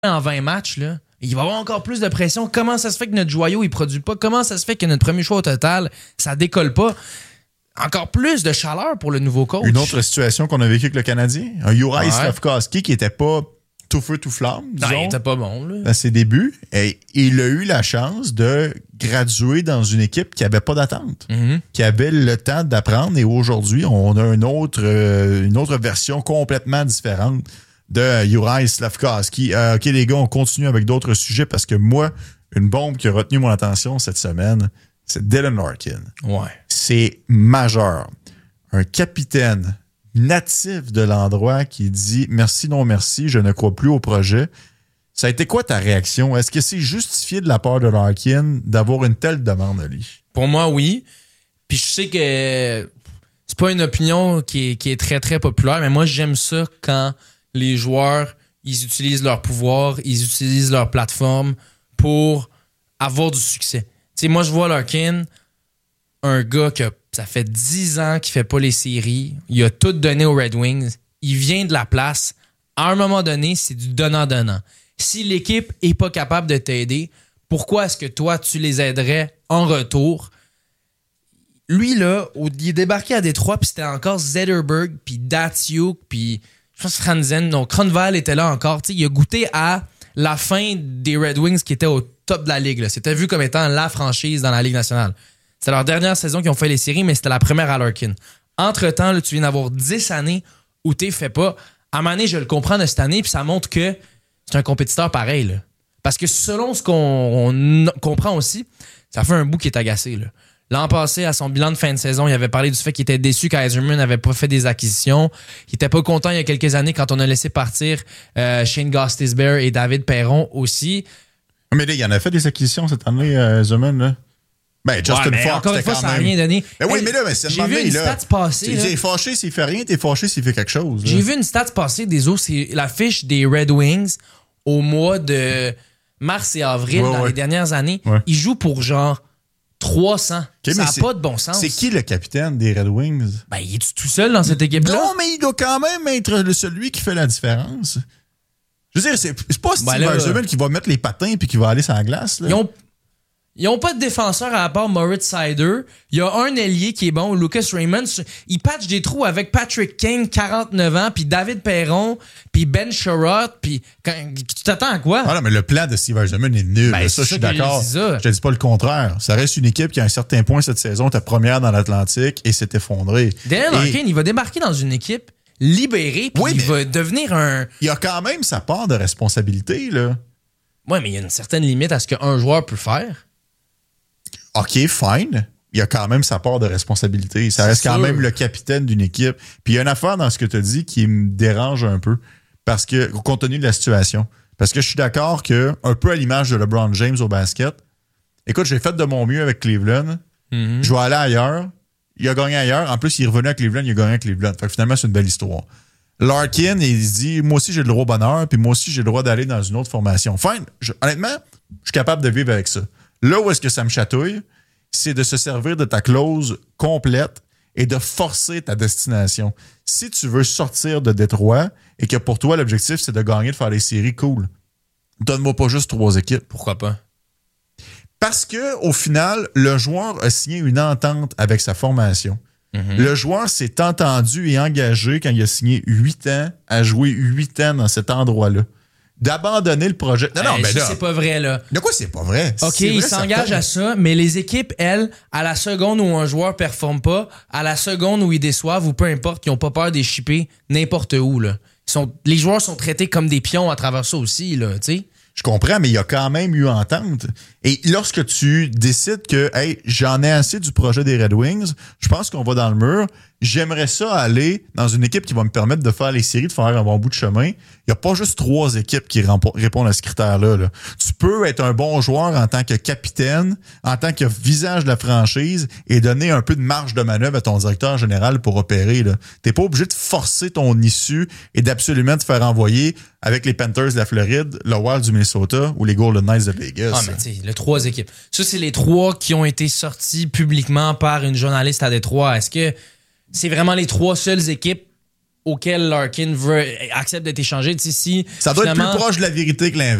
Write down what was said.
en 20 matchs, là, il va y avoir encore plus de pression. Comment ça se fait que notre joyau, il produit pas? Comment ça se fait que notre premier choix au total, ça décolle pas? Encore plus de chaleur pour le nouveau coach. Une autre situation qu'on a vécue avec le Canadien, un Juraj Slafkovský qui était pas tout feu, tout flamme, disons. Non, il était pas bon, là. À ses débuts. Et il a eu la chance de graduer dans une équipe qui avait pas d'attente, qui avait le temps d'apprendre. Et aujourd'hui, on a une autre version complètement différente de Juraj Slafkovský. OK, les gars, on continue avec d'autres sujets parce que moi, une bombe qui a retenu mon attention cette semaine, c'est Dylan Larkin. Ouais. C'est majeur. Un capitaine natif de l'endroit qui dit « Merci, non merci, je ne crois plus au projet ». Ça a été quoi ta réaction? Est-ce que c'est justifié de la part de Larkin d'avoir une telle demande, Ali? Pour moi, oui. Puis je sais que c'est pas une opinion qui est très, très populaire, mais moi, j'aime ça quand les joueurs, ils utilisent leur pouvoir, ils utilisent leur plateforme pour avoir du succès. Tu sais, moi, je vois Larkin, un gars que ça fait 10 ans qu'il fait pas les séries. Il a tout donné aux Red Wings. Il vient de la place. À un moment donné, c'est du donnant-donnant. Si l'équipe est pas capable de t'aider, pourquoi est-ce que toi, tu les aiderais en retour? Lui, là, il est débarqué à Détroit, puis c'était encore Zetterberg, puis Datsyuk, puis je pense Franzen. Donc, Cronval était là encore. T'sais, il a goûté à la fin des Red Wings qui étaient au top de la ligue. Là. C'était vu comme étant la franchise dans la Ligue nationale. C'était leur dernière saison qu'ils ont fait les séries, mais c'était la première à Larkin. Entre-temps, là, tu viens d'avoir 10 années où t'es fait pas. À un moment donné, je le comprends de cette année, puis ça montre que c'est un compétiteur pareil. Là. Parce que selon ce qu'on comprend aussi, ça fait un bout qui est agacé. Là. L'an passé, à son bilan de fin de saison, il avait parlé du fait qu'il était déçu qu'Yzerman n'avait pas fait des acquisitions. Il était pas content il y a quelques années quand on a laissé partir Shane Gostisbehere et David Perron aussi. Mais là, il y en a fait des acquisitions cette année, Yzerman, là. Ben, Justin Fox, encore une fois, ça n'a rien donné. Ben oui, mais là, c'est j'ai vu une stat passer. T'es fâché s'il fait rien, t'es fâché s'il fait quelque chose. Là. J'ai vu une stat passer des autres, c'est la fiche des Red Wings au mois de mars et avril dans les dernières années. Ouais. Ils jouent pour genre 300. Okay, ça n'a pas de bon sens. C'est qui le capitaine des Red Wings? Ben, il est tout seul dans cette équipe-là? Non, mais il doit quand même être celui qui fait la différence. Je veux dire, c'est pas Steve Yzerman qui va mettre les patins puis qui va aller sur la glace. Là. Ils n'ont pas de défenseur à part Moritz Seider. Il y a un ailier qui est bon, Lucas Raymond. Il patch des trous avec Patrick Kane, 49 ans, puis David Perron, puis Ben Sherratt, puis tu t'attends à quoi? Ah non, mais le plan de Steve Yzerman est nul. Ben, ça, je suis d'accord. Je te dis pas le contraire. Ça reste une équipe qui, à un certain point cette saison, était première dans l'Atlantique et s'est effondrée. Dylan Larkin, il va débarquer dans une équipe libérée, puis il va devenir un... Il a quand même sa part de responsabilité, là. Ouais, mais il y a une certaine limite à ce qu'un joueur peut faire. OK, fine. Il y a quand même sa part de responsabilité. Ça reste quand même le capitaine d'une équipe. Puis il y a une affaire dans ce que tu as dit qui me dérange un peu. Parce que, compte tenu de la situation. Parce que je suis d'accord que, un peu à l'image de LeBron James au basket, écoute, j'ai fait de mon mieux avec Cleveland. Je vais aller ailleurs. Il a gagné ailleurs. En plus, il est revenu à Cleveland, il a gagné à Cleveland. Fait que finalement, c'est une belle histoire. Larkin, il se dit, moi aussi, j'ai le droit au bonheur, puis moi aussi, j'ai le droit d'aller dans une autre formation. Fine. Honnêtement, je suis capable de vivre avec ça. Là où est-ce que ça me chatouille, c'est de se servir de ta clause complète et de forcer ta destination. Si tu veux sortir de Détroit et que pour toi, l'objectif, c'est de gagner, de faire les séries, cool. Donne-moi pas juste 3 équipes. Pourquoi pas? Parce que au final, le joueur a signé une entente avec sa formation. Le joueur s'est entendu et engagé quand il a signé 8 ans à jouer 8 ans dans cet endroit-là. D'abandonner le projet. Non, mais là, c'est pas vrai, là. De quoi c'est pas vrai? OK, il s'engage à ça, mais les équipes, elles, à la seconde où un joueur performe pas, à la seconde où ils déçoivent, ou peu importe, ils ont pas peur des shipper n'importe où, là. Les joueurs sont traités comme des pions à travers ça aussi, là, tu sais. Je comprends, mais il y a quand même eu entente. Et lorsque tu décides que, hey, j'en ai assez du projet des Red Wings, je pense qu'on va dans le mur, j'aimerais ça aller dans une équipe qui va me permettre de faire les séries, de faire un bon bout de chemin. Il n'y a pas juste 3 équipes qui répondent à ce critère-là. Là. Tu peux être un bon joueur en tant que capitaine, en tant que visage de la franchise et donner un peu de marge de manœuvre à ton directeur général pour opérer. Tu n'es pas obligé de forcer ton issue et d'absolument te faire envoyer avec les Panthers de la Floride, le Wild du Minnesota ou les Golden Knights de Vegas. Ah, mais tu sais, les 3 équipes. Ça, c'est les 3 qui ont été sortis publiquement par une journaliste à Détroit. Est-ce que c'est vraiment les 3 seules équipes auquel Larkin accepte d'être échangé. Tu sais, si Ça doit être finalement, plus proche de la vérité que l'inverse.